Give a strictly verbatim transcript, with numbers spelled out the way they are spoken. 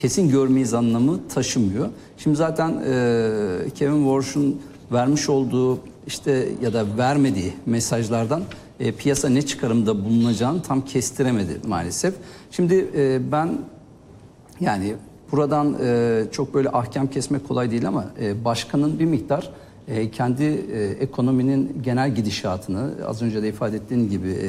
kesin görmeyiz anlamı taşımıyor. Şimdi zaten e, Kevin Warsh'un vermiş olduğu işte ya da vermediği mesajlardan e, piyasa ne çıkarımda bulunacağını tam kestiremedi maalesef. Şimdi e, ben yani buradan e, çok böyle ahkam kesmek kolay değil ama e, başkanın bir miktar e, kendi e, ekonominin genel gidişatını az önce de ifade ettiğin gibi